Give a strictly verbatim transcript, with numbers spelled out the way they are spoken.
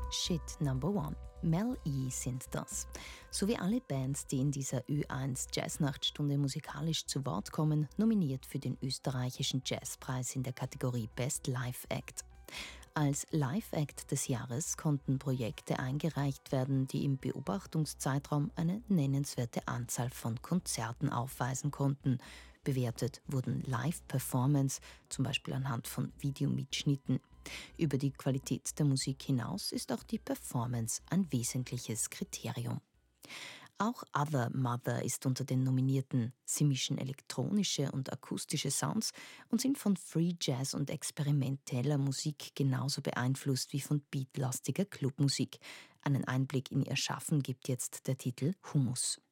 Shit Number One. Mel E sind das. Sowie alle Bands, die in dieser Ö eins Jazznachtstunde musikalisch zu Wort kommen, nominiert für den österreichischen Jazzpreis in der Kategorie Best Live Act. Als Live-Act des Jahres konnten Projekte eingereicht werden, die im Beobachtungszeitraum eine nennenswerte Anzahl von Konzerten aufweisen konnten. Bewertet wurden Live-Performance, zum Beispiel anhand von Videomitschnitten. Über die Qualität der Musik hinaus ist auch die Performance ein wesentliches Kriterium. Auch Other Mother ist unter den Nominierten. Sie mischen elektronische und akustische Sounds und sind von Free Jazz und experimenteller Musik genauso beeinflusst wie von beatlastiger Clubmusik. Einen Einblick in ihr Schaffen gibt jetzt der Titel Humus.